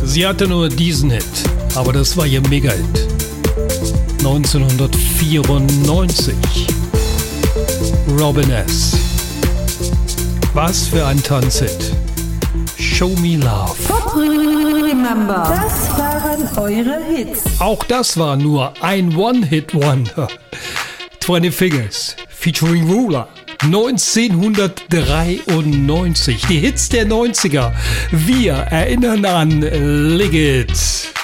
Sie hatte nur diesen Hit, aber das war ihr Mega-Hit. 1994. Robin S. Was für ein Tanzhit. Show Me Love. Remember. Das waren eure Hits. Auch das war nur ein One-Hit-Wonder. 20 Fingers featuring Ruler. 1993. Die Hits der 90er. Wir erinnern an Liggett.